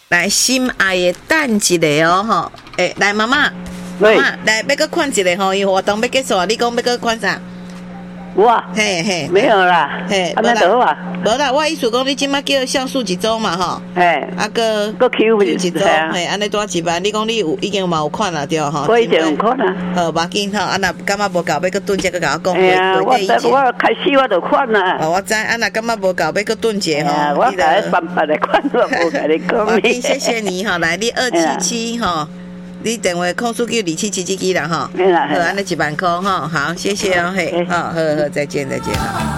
来，心爱的等一个哦吼，来妈妈，来要搁看一个吼，因为活动要结束啊，你讲要搁看啥？ 我嘿， 没有啦， 嘿， 安尼就好啊。 无啦，我意思讲你即马叫酵素一周嘛吼， 搁 Q 一周， 嘿，安尼多一班，你讲你有已经嘛有看啦对吼？ 我已经有看啦。 好，无紧吼，啊若感觉无够，要搁炖一个甲我讲。 我开始我就看啦。 我知，啊若感觉无够，要搁炖一个吼。 我甲你办法来看，我无甲你讲。 谢谢你吼，来你277吼。你电话控诉叫277支啦吼，好，安尼1万块吼，好，谢谢哦，嘿，好，再见。